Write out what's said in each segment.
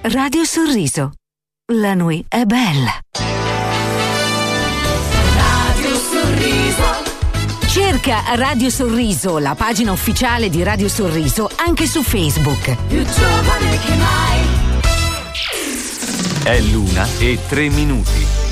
Radio Sorriso. La nuit è bella. Radio Sorriso. Cerca Radio Sorriso, la pagina ufficiale di Radio Sorriso, anche su Facebook. Più giovane che mai. È l'1:03.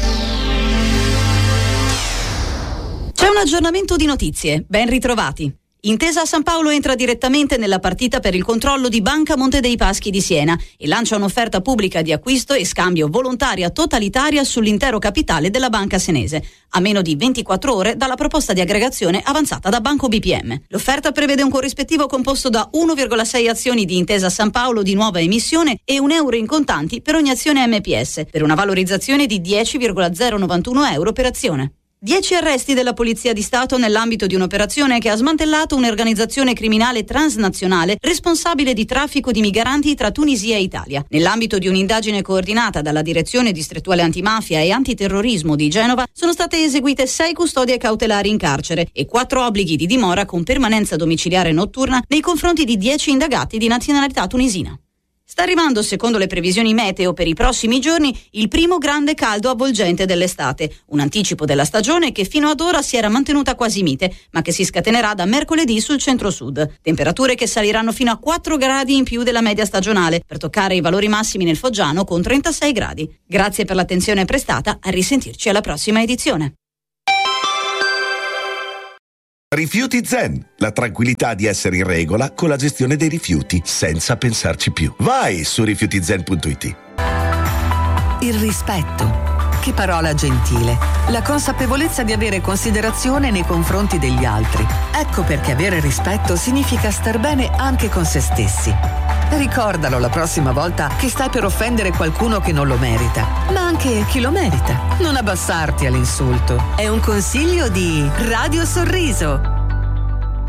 C'è un aggiornamento di notizie. Ben ritrovati. Intesa San Paolo entra direttamente nella partita per il controllo di Banca Monte dei Paschi di Siena e lancia un'offerta pubblica di acquisto e scambio volontaria totalitaria sull'intero capitale della banca senese, a meno di 24 ore dalla proposta di aggregazione avanzata da Banco BPM. L'offerta prevede un corrispettivo composto da 1,6 azioni di Intesa San Paolo di nuova emissione e €1 in contanti per ogni azione MPS, per una valorizzazione di 10,091 euro per azione. 10 arresti della Polizia di Stato nell'ambito di un'operazione che ha smantellato un'organizzazione criminale transnazionale responsabile di traffico di migranti tra Tunisia e Italia. Nell'ambito di un'indagine coordinata dalla Direzione Distrettuale Antimafia e Antiterrorismo di Genova sono state eseguite 6 custodie cautelari in carcere e 4 obblighi di dimora con permanenza domiciliare notturna nei confronti di 10 indagati di nazionalità tunisina. Sta arrivando, secondo le previsioni meteo per i prossimi giorni, il primo grande caldo avvolgente dell'estate, un anticipo della stagione che fino ad ora si era mantenuta quasi mite, ma che si scatenerà da mercoledì sul centro-sud. Temperature che saliranno fino a 4 gradi in più della media stagionale, per toccare i valori massimi nel Foggiano con 36 gradi. Grazie per l'attenzione prestata, a risentirci alla prossima edizione. Rifiuti Zen, la tranquillità di essere in regola con la gestione dei rifiuti senza pensarci più. Vai su rifiutizen.it. Il rispetto. Che parola gentile. La consapevolezza di avere considerazione nei confronti degli altri. Ecco perché avere rispetto significa star bene anche con se stessi. Ricordalo la prossima volta che stai per offendere qualcuno che non lo merita, ma anche chi lo merita. Non abbassarti all'insulto. È un consiglio di Radio Sorriso.